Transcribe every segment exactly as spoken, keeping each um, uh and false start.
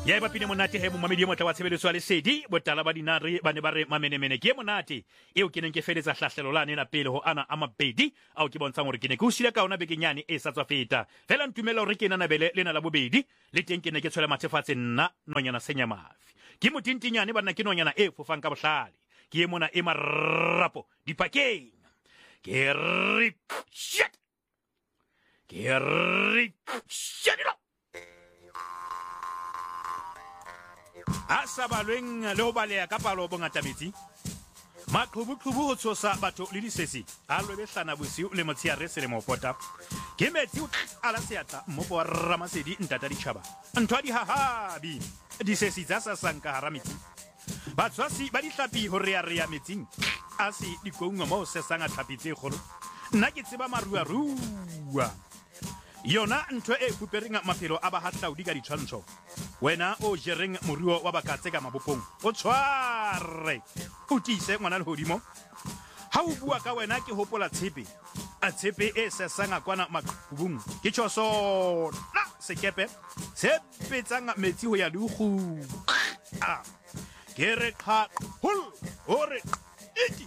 ya ba pine monate he mo mamedi mo tla wa tshebeletso ya lesedi botala ba dinare ba ne ba re mamenemene ke monate eo ke neng ke feletsa hlahlelo la nena pele ho ana a mabedi ao ke bontshang hore ke ne ke o sile ka ona bekenyane e sa tswa feta fela ntumela hore ke nana bele lena la bobedi le teng ke ne ke tshwela mathefatse nna nonyana senyamafi ke motintinyane ba nna ke nonyana e fofang ka bohlale ke e mona e marapo dipakeng ke rip shit ke rip shit a sa balweng le ho baleya ka palo bongata metsi maqhubuqhubu ho tshosa batho le disesi a lobe hlana bosiu le motshiare se le mopota ke metsi ala seatla mmopo wa Ramasedi ntata ditjhaba ntho a dihahabi disesi tsa sa sanka hara metsi batswasi ba dihlapi ho rea rea metsing a se dikounga mo se sanga tlhapi tse kgolo nna ke tseba maruarua yona ntho e fupereng maphelo a bahahlaudi ka ditshwantsho wena o jereng moruo wa bakatse ka mabopong o tshware o tise ngwana le hodimo ha o bua ka wena ke hopola tshepe a tshepe e se sanga kwana makubung ke tshoso na sekepe se petsanga metsi ho ya lugu a ke re kha hul ore iti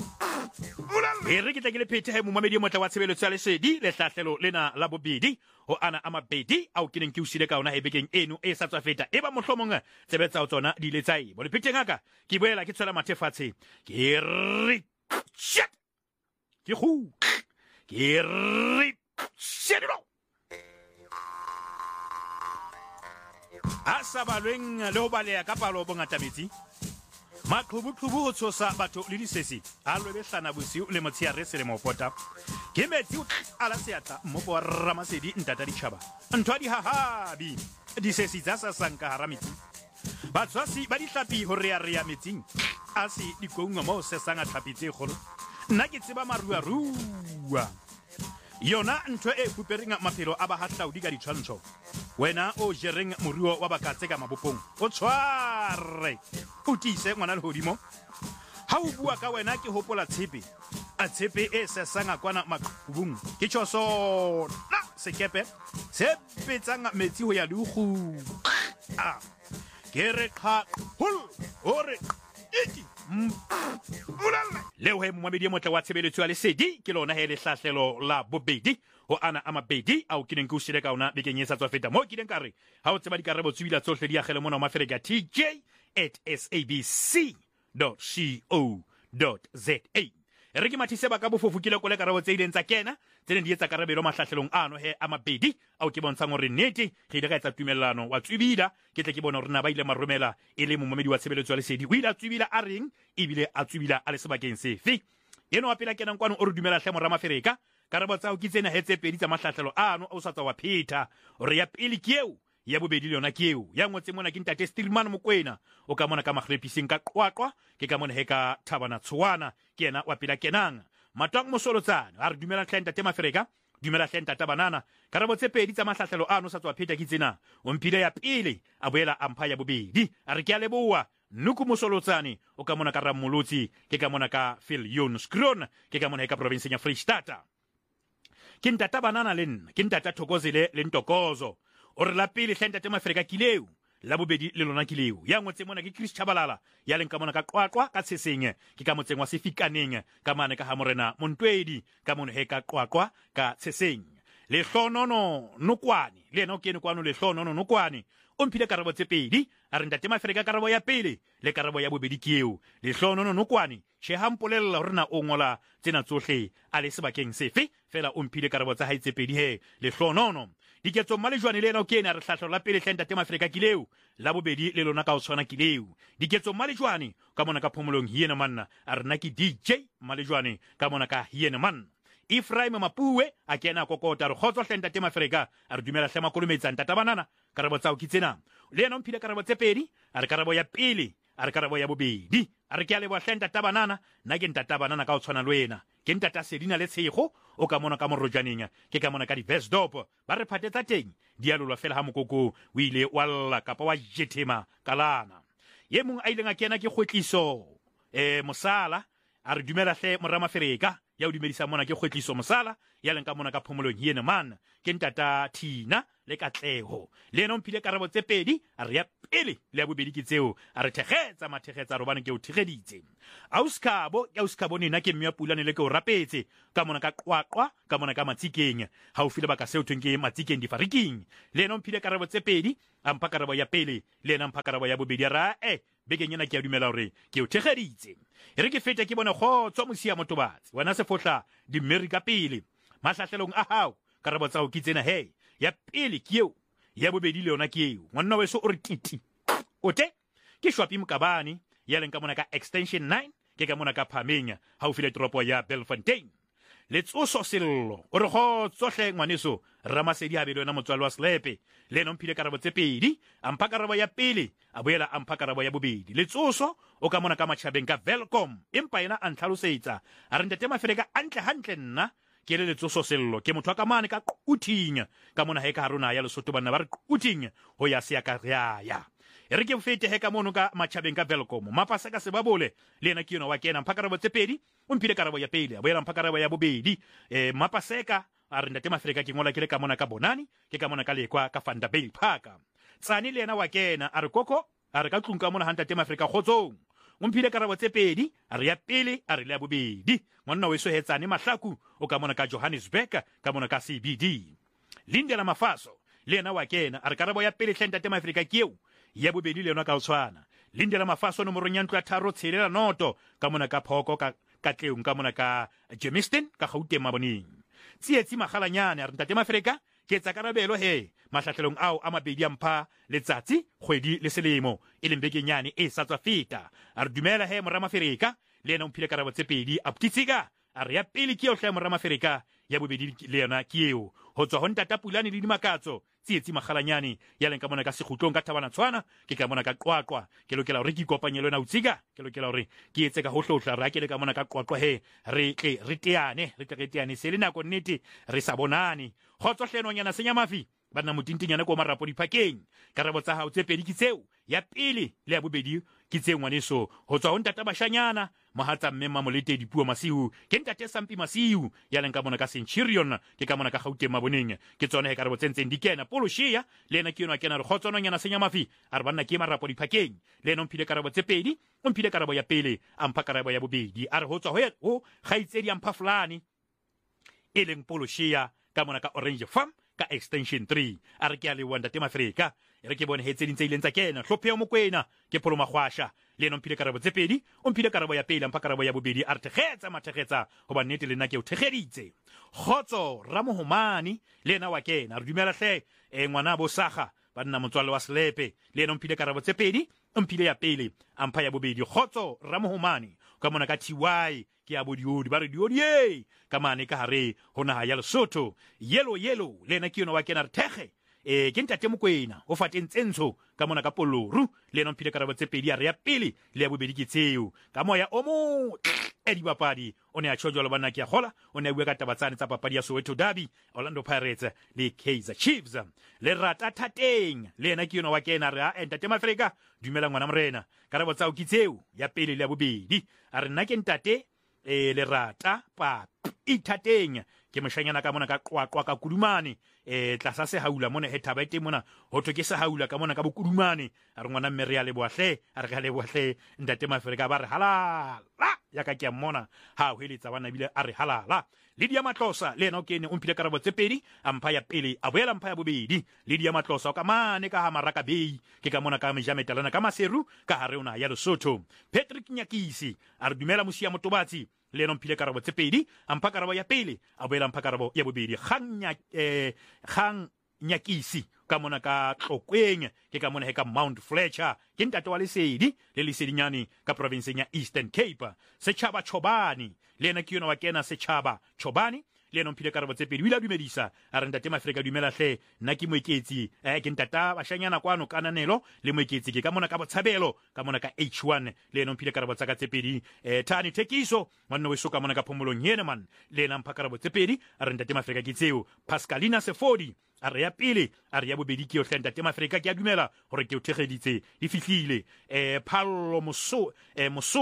e re ke tla ke le phete he mo mamedi mo tla wa tshebeletso ya lesedi le hlahlelo lena la bobedi ho ana a mabedi ao ke neng ke usile ka ona he bekeng eno e sa tswa feta e ba mohlomong tsebetsa ho tsona di le tsai bo le pheteng aka ke boela ke tshwela mathefatse ke re shit ke khu ke re shit a sa balweng le ho baleya ka palo bongata metsi maqhubuqhubu ho tshosa batho le disesi a lobe hlana bosiu le motshiare se le mopota ke metsi ala seatla mmopo wa Ramasedi ntata ditjhaba ntho a dihahabi disesi tsa sa sanka hara metsi batswasi ba dihlapi ho rea rea metsing a se dikounga mo se sanga tlhapi tse kgolo nna ke tseba maruarua yona ntho e fupereng maphelo a bahahlaudi ka ditshwantsho wena o jereng moruo wa bakatse ka mabopong o tshware o tise ngwana le hodimo ha o bua ka wena ke hopola tshepe a tshepe e se sanga kwana makubung ke tshoso na sekepe se petsanga metsi ho ya lugu a ke re kha hul ore iti leo he momamedi mo tla wa tshebeletso ya lesedi ke lona he le hlahlelo la bobedi ho ana a mabedi ao ke neng ke o shile ka ona bekeng e sa tswa feta mo ke ileng ka re ha o tseba dikarabo tsubila tsohle di agele mona wa Mafereka T J at sabc dot co dot za re ke mathise ba ka bofofu ke lekole karabo tse ileng tsa kena tse neng di etsa karabelo mahlahlelong ano he a mabedi ao ke bontshang hore nnete re ile ka etsa tumellano wa tsubila ke tle ke bona hore na ba ile maromela e le momamedi wa tshebeletso ya lesedi o ile a tsubila a reng ebile a tsubila a le sebakeng sefe eno wa pela kenang kwano o re dumela hle morama Mafereka karabo tsa o ke tsena hetse pedi tsa mahlahlelo ano o sa tswa wa pheta hore ya pele ke eo ya bobedi le yona ke eo ya ngotse mona ke ntate Stilman Mokwena o ka mona ka makhrepising ka qwaqwa ke ka mona he ka Thabana Tshwana ke yena wa pela kenang matwang mosolotsana a re dumela hle ntate Mafereka dumela hle ntate Banana karabo tse pedi tsa mahlahlelo ano sa tswa pheta ke tsena o mpile ya pele a boela ampha ya bobedi a re ke a leboa nuku mosolotsane o ka mona ka Ramolotsi ke ka mona ka Viljoen Skron ke ka mona he ka province ya Freestata ke ntata Banana le nna ke ntata Thokozile le Ntokozo o re la pele hle ntate Mafereka kileo la bobedi le lona kileo ya ngotse mona ke Chris Chabalala ya leng ka mona ka qwaqwa ka tsheseng ke ka motseng wa Sefikaneng ka mane ka Hamorena Montwedi ka mona he ka qwaqwa ka tsheseng le hlonono nokwane le ena o kene kwano le hlonono nokwane o mphile karabo tse pedi a re ntate Mafereka karabo ya pele le karabo ya bobedi ke eo le hlonono nokwane she hampolella hore na o ngola tsena tsohle a le sebakeng sefe fela o mphile karabo tsa hae tse pedi he le hlonono diketso mmalejwane le ena o kene a re hlahlelo la pele hle ntate Mafereka kileo la bobedi le lona ka o tshwana kileo diketso mmalejwane ka mona ka phomolong hiena manna a re nna ke D J mmalejwane ka mona ka hiena manna Ephraim Mapuwe a kena kokota re kgotswa hle ntate Mafereka a re dumela hle makolometsa ntata Banana karabo tsa o ke tsena le ena o mphile karabo tse pedi a re karabo ya pele a re karabo ya bobedi a re ke a leboa hle ntata Banana nna ke ntata Banana ka o tshwana le wena ke ntata Selina le Tshego o ka mona ka Morojaneng ke ka mona ka di-Vesdorp ba re phatetsa teng di a lolwa fela ha mokoko o ile wa lla kapa wa jethema kalana ye mong a ileng a kena ke kgwetliso eh Mosala a re dumela hle morama Mafereka ya o dumedisa mona ke Kgwetliso Mosala ya leng ka mona ka phomolong yene man ke ntata Thina le Katleho le ena o mphile karabo tse pedi a re ya pele le ya bobedi ke tseo a re thekgetsa mathekgetsa robane ke o thegeditse Auskabo ke Auskabo nena ke mmea Pulane le ke o rapetse ka mona ka Qwaqwa ka mona ka Matsikeng ha o file baka seo thweng ke Matsikeng Difariking le ena o mphile karabo tse pedi a mpha karabo ya pele le ena mpha karabo ya bobedi ra e bekeng ena ke a dumela hore ke o thegeditse e re ke feta ke bona Kgotso Mosia Motobatsi wena se fotla dimmeri ka pele mahlahlelong a hao karabo tsa o ke tsena he ya pele ke eo ya bobedi le yona ke eo ngwana weso o re titi o te ke Shwapi Mkabane ya leng ka mona ka extension nine ke ka mona ka Phameng ha o file toropo ya Belfontein Letsoso Sello o re Kgotso hle ngwaneso Ramasedi a bele wena motswalo wa Slepe le ena o mphile karabo tse pedi a mpha karabo ya pele a boela a mpha karabo ya bobedi Letsoso o ka mona ka Matjhabeng ka Welcome empa yena a ntlhalosetsa a re ntate Mafeleka antle hantle nna ke le Letsoso Sello ke motho ka mane ka Quting ka mona he ka haruna ya Lesotho bana ba re Quting ho ya se ya ka ya ya e re ke fete he ka mono ka Matjhabeng ka Welcome mapasa ka Sebabole le ena ke yona wa kena mpha karabo tse pedi o mphile karabo ya pele a boela mpha karabo ya bobedi eh mapaseka a re ntate Mafeleka ke ngola ke le ka mona ka Bonani ke ka mona ka Lekwa ka Vanderbilt Park Tsani le ena wa kena a re Koko a re ka tlung ka mona ha ntate Mafeleka Kgotsong o mphile karabo tse pedi a re ya pele a re le ya bobedi monna weso he Tsane Mahlaku o ka mona ka Johannesburg ka mona ka C B D Lindela Mafaso le ena wa kena a re karabo ya pele hle ntate Mafeleka ke eo ya bobedi le yona ka tshwana Lindela Mafaso no morong ya ntlo ya tharo tshelela noto ka mona ka Phoko ka Katleong ka mona ka Germiston ka Gauteng Maboneng tsietsi magalanyane a re ntate Mafeleka ke tsa karabelo he mahlahlelong ao a mabedi a mpha letsatsi kgwedi le selemo e leng bekenyane e sa tswa feta a re dumela he Moramafeleka le ena o mphile karabo tse pedi a putitsika a re ya pele ke eo hle Moramafeleka ya bobedi le yona ke eo ho tswa ho ntata Pulane le Dimakatso tsietsi magalanyane ya leng ka mona ka Sekgutlong ka Thabana Tshwana ke ka mona ka Qwaqwa ke lokela hore ke ikopanye le yona utsika ke lokela hore ke etse ka hohlohla ra ke le ka mona ka Qwaqwa he re tle re teane re tle re teane se le nako nnete re sa bonane Kgotso hlenonyana Senyamafi bana motintinyana ko marapo diphakeng karabo tsa hao tse pedi ke tseo ya pele le ya bobedi ke tse ngwaneso ho tswa ho ntata Bashanyana mohatsa mme Mamolete Dipuo Masiu ke ntate Sampi Masiu ya leng ka mona ka Centurion ke ka mona ka Gauteng Maboneng ke tsone he karabo tse ntseng di kena Poloshia le ena ke yona kena re Kgotso nonyana Senyamafi a re banna ke marapo diphakeng le ena o mphile karabo tse pedi o mphile karabo ya pele a mpha karabo ya bobedi a re ho tswa ho ho gaitsedi a mpha fulani e leng Poloshia ka mona ka Orange Farm ka extension three a re ke a le wa ntate Mafeleka e re ke bone he tse dintse ileng tsa kena Hlopheho Mokwena ke Pholo Magwasha le ena o mphile karabo tse pedi o mphile karabo ya pele mpha karabo ya bobedi a re thekgetsa mathekgetsa hoba nnete le nna ke o thegeditse Kgotso Ramohomane le ena wa kena re dumela hle e ngwana bo Saga banna motswalle wa Slepe le ena o mphile karabo tse pedi o mphile ya pele a mpha ya bobedi Kgotso Ramohomane ka mona ka T Y ke a bodiodi ba re diodi e ka mane ka hare ho naha ya Lesotho yellow yellow le ena ke yona wa kena re thege e ke ntate Mokwena o fatentsentsho ka mona ka Poloru le ena o mphile karabo tse pedi a re ya pele le ya bobedi ke tseo ka moya o mo e dibapadi o ne a tshojwa le bana ke a gola o ne a bua ka tabatsane tsa papadi ya Soweto Derby Orlando Pirates le Kaizer Chiefs le Rata Thateng le ena ke yona wa kena re a ntate Mafeleka dumela ngwana morena karabo tsa o ke tseo ya pele le ya bobedi a re nna ke ntate e le Rata pa Ithateng ke moshanyana ka mona ka Qwaqwa ka Kudumane e tlasa se haula mona he thaba ite mona ho to ke se haula ka mona ka Bokudumane a re ngwana mme re ya le boahle a re ga le boahle ntate Mafeleka ba re halala ya ka ke a mmona ha o heletsa bana bile a re halala Lydia Matlosa le ena o kene o mphile karabo tse pedi a mpha ya pele a boela mpha ya bobedi Lydia Matlosa o ka mane ka ha Maraka Bay ke ka mona ka Mejametalana ka Maseru ka hare ona ya Lesotho Patrick Nyakisi a re dumela Mosia Motobatsi le ena o mphile karabo tse pedi a mpha karabo ya pele a boela mpha karabo ya bobedi Kgang eh Kgang Nyakisi ka mona ka Tlokweng ke ka mona he ka Mount Fletcher ke ntate wa Lesedi le Lesedinyane ka provinceng ya Eastern Cape Setjhaba Chobani le ena ke yona wa kena Setjhaba Chobani le ena o mphile karabo tse pedi o ile a dumedisa a re ntate Mafeleka dumela hle nna ke moeketsi eh ke ntata Bashanyana kwano kananelo le moeketsi ke ka mona ka Botshabelo ka mona ka H one le ena o mphile karabo tsa ka tse pedi eh Thani Thekiso monna weso ka mona ka Phomolong yena man le ena mpha karabo tse pedi a re ntate Mafeleka ke tseo Pascalina Sefodi a re ya pele a re ya bobedi ke o hle ntate Mafeleka ke a dumela hore ke o thegeditse di fihlile eh Phallo Moso eh Mosola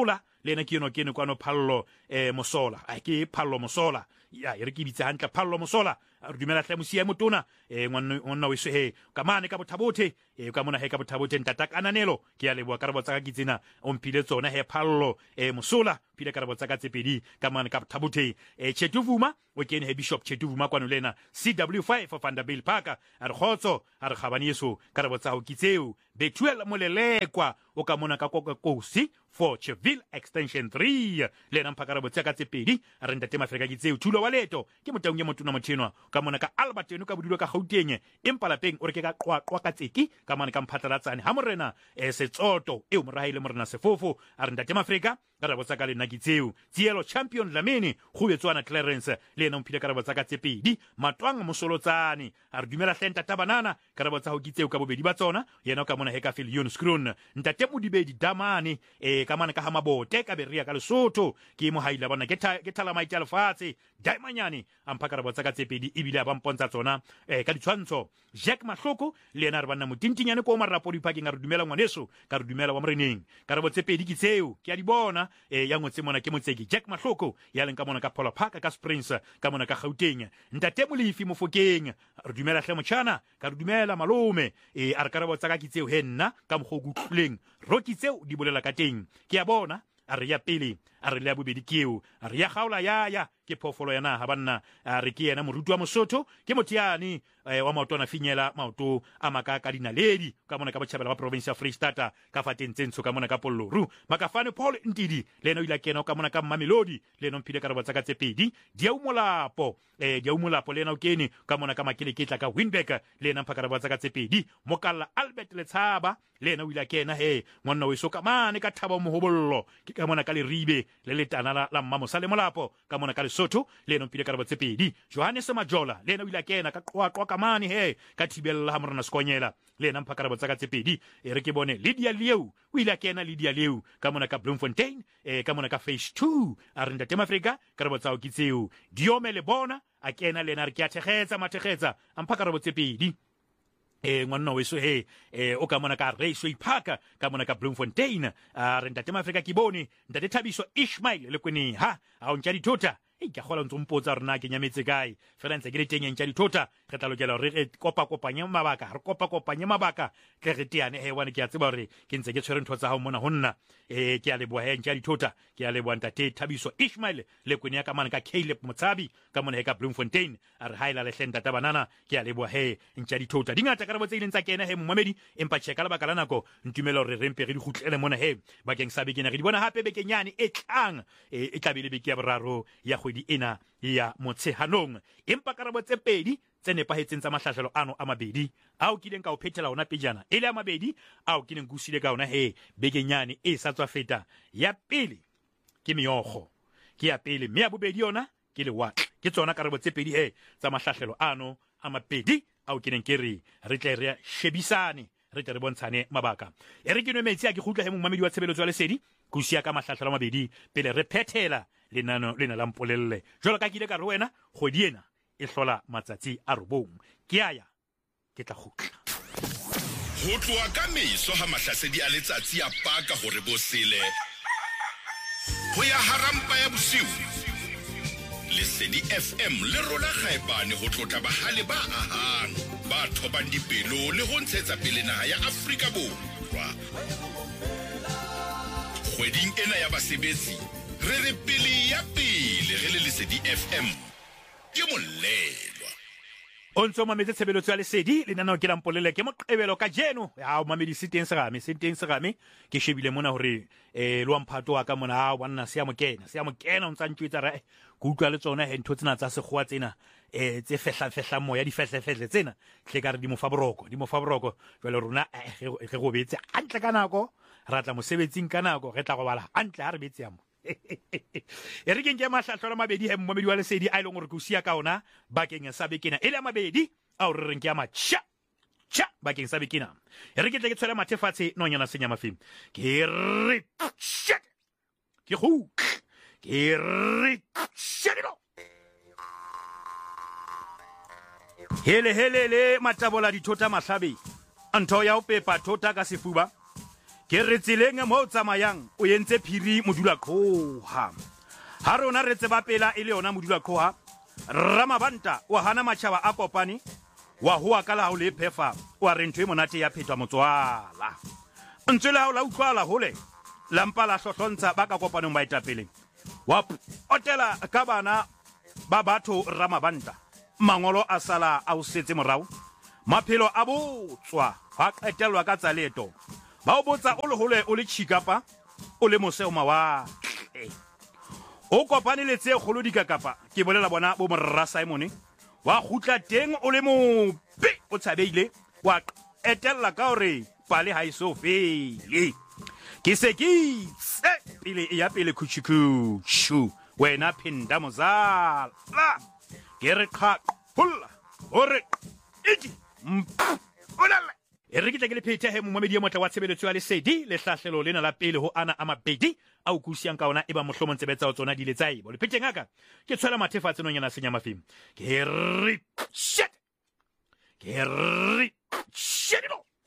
le ena ke eno ke eno kwano Phallo eh Mosola a ke Phallo Mosola ya e re ke bitse hantle Phallo Mosola re dumela hle mosia motona eh ngwana we se he ka mane ka bothabothe e ka mona he ka bothabothe ntata kananelo ke ya leboa karabo tsa ka ke tsena o mpile tsona he Phallo eh Mosola phile karabo tsa ka tsepedi ka mane ka bothabothe eh Chetuvuma o kene he Bishop Chetuvuma kwano lena C W five of Vanderbilt Park a re khotso a re khabani yeso karabo tsa ho kitseo Bethuel Molelekwa o ka mona ka kokosi for Cheville extension three lena mphakarabo tsa ka tsepedi a re ntate Mafrika kitseo thulo wa leto ke motaung ya motona mothenwa ka mona ka Albert eno ka bodulo ka Gauteng empa lapeng o re ke ka qwa ka tseki ka mane ka mphatlalatsane ha morena e setsoto e o morahile morena sefofo a re ntate Mafrika ka rabo tsa ka lena kitseo tsielo champion Lamini go etswana Clarence le ena mphile ka rabo tsa ka tsepedi matwang mosolotsane a re dumela hlenta tabanana ka rabo tsa ho kitseo ka bobedi ba tsona yena ka mona he ka Phil Younskroon ntate Modibedi Damane e ka mane ka ha mabote ka beria ka Lesotho ke mo haila bona ke ke thala maitse lefatshe daimanyane ampha ka rabo tsa ka tsepedi ibile ba mpontsha tsona eh ka ditshwantsho Jack Mahloko le ena re bana motintinyane ko marapo di parking a re dumela ngwaneso ka re dumela wa moreneng ka rabo tsepedi kitseo ke a di bona e ya ngotse mona ke motseki Jack Mahloko ya leng ka mona ka Polo Park ka Springs ka mona ka Gauteng ntate Molifi Mofokeng re dumela hle motjana ka re dumela malome e a re karabo tsa ka kitseo he nna ka mogogo tleng rokitseo di bolela ka teng ke a bona a re ya pele a re le ya bobedi keo a re ya gaola ya ya ke phofolo ya naha banna a re ke yena moruti wa Mosotho ke motiane wa maotwana finyela maoto a maka ka dinaledi ka mona ka botjhabela ba province ya Free State ka fatentsentso ka mona ka Polloru makafane Paul Ntidi le eno ila kena ka mona ka Mamelodi le eno mphile ka rabo tsa ka tsepedi dia umolapo eh dia umolapo le eno kene ka mona ka Makeleketla ka Winberg le ena mphaka rabo tsa ka tsepedi Mokalla Albert Letshaba le eno ila kena he ngwana we so ka mane ka Thabo Mohobollo ke ka mona ka Leribe le letana la, la Mmamo Sale Molapo ka mona ka Lesotho le eno mphile ka rabo tsepedi Johannes Majola le eno ila kena ka qwa kamane he ka Thibella ha morena Skonyela le ena mphaka rabo tsa ka tsepedi e re ke bone Lydia Lieu o ila kena Lydia Lieu ka mona ka Bloemfontein e ka mona ka Phase two a re ntate Mafrika ka rabo tsa o kitseo Diome le bona a kena le ena re ke a thekgetsa mathekgetsa amphaka rabo tsepedi e ngwana we so he e o ka mona ka Raceway Park ka mona ka Bloemfontein a re ntate Mafrika ke bone ntate Thabiso Ishmael le kwene ha a o ntja dithota e ke gola ntse mpotsa rena ke nyametse kae fela ntse ke le teng ntja dithota re tla lokela re kopa kopanya mabaka re kopa kopanya mabaka ke re tiane he wane ke a tseba re ke ntse ke tshwere ntho tsa ha mona honna e ke a leboa he ntja dithota ke a leboa ntate Thabiso Ishmael le kwene ya ka mana ka Caleb Motsabi ka mona he ka Bloemfontein a re haila le hlenta tabanana ke a leboa he ntja dithota dingata ka rabo tse ileng tsa kena he momamedi empa cheka la bakala nako ntumelo re rempe re di gutlele mona he bakeng sa bekena re di bona hape bekenyane e tlang e tlabile beke ya boraro ya kgwedi ena ya Motshehanong empa karabo tse pedi tse nepahetseng tsa mahlahlelo ano a mabedi ao kileng ka o phethela ona pejana ele a mabedi ao kileng kusile ka ona he bekenyane e sa tswa feta ya pele ke meogo ke ya pele me ya bobedi yona ke le wa ke tsona karabo tse pedi he tsa mahlahlelo ano a mabedi ao kileng ke re re tle re shebisane re tle re bontshane mabaka e re ke no metsi a ke gutla he mommamedi wa tshebeletso ya lesedi kusia ka mahlahlelo a mabedi pele re phethela lenano lena la mpolelle jolo ka kile ka re wena kgwedi ena e hlola matsatsi a robong ke aya ke tla gutla ho tloa ka meso ha mahlasedi a letsatsi a paka hore bo sele ho ya harampa ya bosiu Lesedi F M le rola khaebane ho tlotla bahale ba ahang ba thobang dipelo le ho ntshetsa pele naha ya Afrika Borwa kgweding ena ya basebetsi re re pele ya pele re le Lesedi F M ke molelwa o ntso mametse tshebeletso ya lesedi le nana ke la mpolele ke moqebelo ka jeno ya o mamedi siteng serame siteng serame ke shebile mona hore eh lo mphato wa ka mona a wanna se ya mokena se ya mokena o ntsa ntwetsa re go utlwa le tsona he ntho tsena tsa segwa tsena eh tse fehla fehla moya di fehle fehle tsena hle ka re di mo fa boroko di mo fa boroko jwale rona re go betse antle ka nako ra tla mosebetsing ka nako re tla go bala antle ha re betse ya mo e re ke mahlahlelo a mabedi he mmamedi wa lesedi a ile gore ke sia ka ona bakeng sa bekena ele a mabedi a re reng ke a matcha cha bakeng sa bekena e re ke tle ke tshwela mathefatse no nyana senya mafim ke re shit ke go ke re shit no hele hele le matabola dithota mahlabe ntho ya o pepa thota ka sefuba ke re tseleng mo o tsamayang o yentse phiri modula khoha ha rona re tseba pela e le yona modula khoha Ramabanta wa hana matjhaba a kopane wa hoa ka la ho le phefa wa re ntwe monate ya phetwa motswala ntse la ho la utlwala hole lampa la hlohlontsha ba ka kopanong ba etapele wa otela ka bana ba batho Ramabanta mangolo a sala a o setse morao maphelo a botswa ha qetelwa ka tsa leto ba o botsa o le hole o le chikapa o le moseo mawatle o kopane le tse kgolo dikakapa ke bolela bona bo morra Simon wa khutla teng o le mope o tshabeile wa etella ka hore pale ha iso fele ke se ke tse pele ya pele khuchiku shu wena phinda mozala ke re kha holla hore iti olala e re kitla ke le phete he momamedi ya motla wa tshebeletso ya lesedi le hlahlelo lena la pele ho ana a mabedi a o kusiang ka ona e ba mohlomong tsebetsa o tsona di le tsai bo le pheteng aka ke tshwela mathefatse no nyana senya mafim ke re shit ke re shit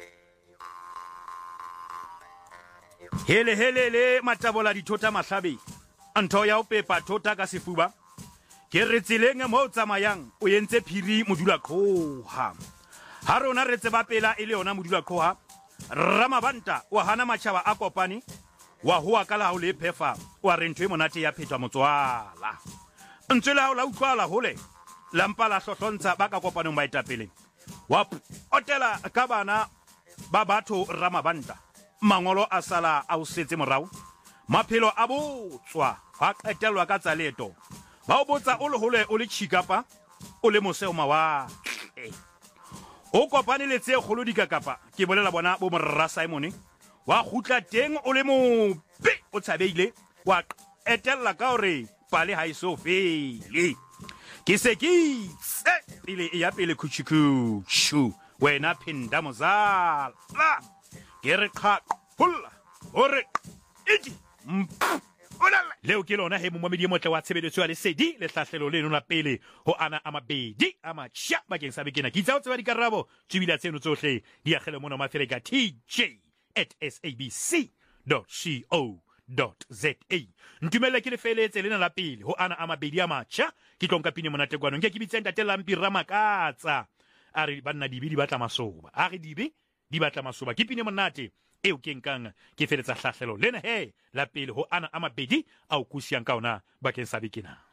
hele hele le matabola dithota mahlabe ntho ya o pepa thota ka sefuba ke re tseleng mo o tsamayang o yentse phiri modula khoha ha rona re tseba pela e le yona modula khoha Ramabanta wa hana matjhaba a kopane wa hoa ka la ho le phefa wa re ntwe monate ya phetwa motswala ntse la ho la utlwala hole lampa la hlohlontsha ba ka kopanong ba etapele wa otela ka bana ba batho Ramabanta mangolo a sala a o setse morao maphelo a botswa ha qetelwa ka tsa leto ba o botsa o le hole o le chikapa o le moseo mawatle o kopane le tse kgolo dikakapa ke bolela bona bo morra Simon wa khutla teng o le mope o tshabeile wa etella ka hore pale ha iso fele ke se ke tse pele ya pele khuchiku shu wena phinda mozala ke re kha holla hore iti olala leo ke lona he momamedi ya motle wa tshebeletso ya lesedi le hlahlelo leno la pele ho ana a mabedi a matjha bakeng sa bekena ke tsao tseba dikarabo tsebila tseno tsohle di agele mona mafereka T J at sabc dot co dot za ntumelle ke le feletse lena la pele ho ana a mabedi a matjha ke tlonka pine monate kwanong ke ke bitseng tatelang pira makatsa a re banna dibi di batla masoba a re dibi di batla masoba ke pine monate eo ke nkang ke feletsa hlahlelo lena he la pele ho ana a mabedi a o kusiang ka ona bakeng sa bekena